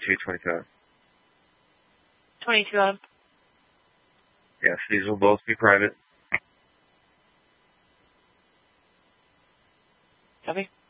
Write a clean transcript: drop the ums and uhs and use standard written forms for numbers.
225. 22 of. Yes, these will both be private. Copy.